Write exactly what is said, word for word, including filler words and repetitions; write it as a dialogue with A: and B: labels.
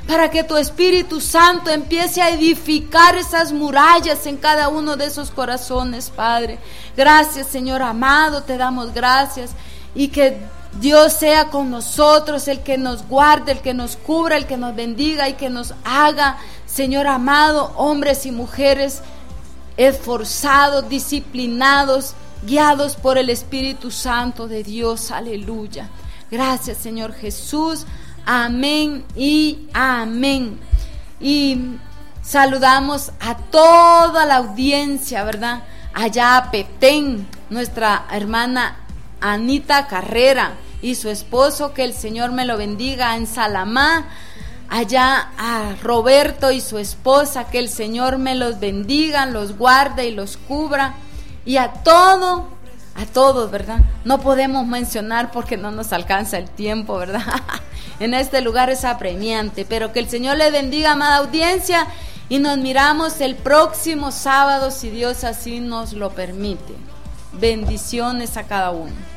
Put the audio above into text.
A: para que tu Espíritu Santo empiece a edificar esas murallas en cada uno de esos corazones, Padre. Gracias, Señor amado, te damos gracias, y que Dios sea con nosotros, el que nos guarde, el que nos cubra, el que nos bendiga y que nos haga, Señor amado, hombres y mujeres esforzados, disciplinados, guiados por el Espíritu Santo de Dios. Aleluya. Gracias, Señor Jesús. Amén y amén. Y saludamos a toda la audiencia, ¿verdad? Allá a Petén, nuestra hermana Anita Carrera y su esposo, que el Señor me lo bendiga, en Salamá. Allá a Roberto y su esposa, que el Señor me los bendiga, los guarde y los cubra. Y a todo, a todos, ¿verdad? No podemos mencionar porque no nos alcanza el tiempo, ¿verdad? En este lugar es apremiante, pero que el Señor le bendiga, amada audiencia, y nos miramos el próximo sábado, si Dios así nos lo permite. Bendiciones a cada uno.